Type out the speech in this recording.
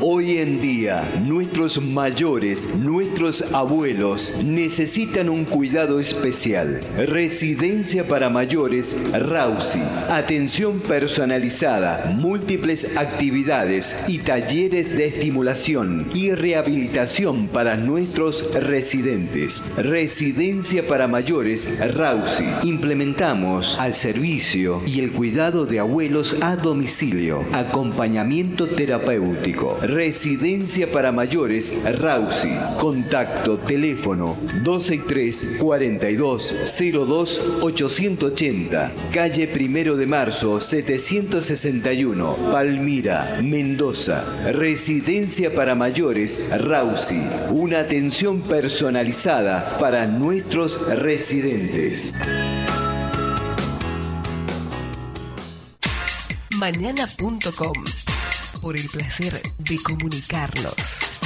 Hoy en día, nuestros mayores, nuestros abuelos, necesitan un cuidado especial. Residencia para mayores Rausi. Atención personalizada, múltiples actividades y talleres de estimulación y rehabilitación para nuestros residentes. Residencia para mayores Rausi. Implementamos al servicio y el cuidado de abuelos a domicilio. Acompañamiento terapéutico. Residencia para mayores Rausi. Contacto teléfono 263 42 02 880. Calle 1 de Marzo 761. Palmira, Mendoza. Residencia para mayores Rausi. Una atención personalizada para nuestros residentes. Mañana.com. Por el placer de comunicarnos.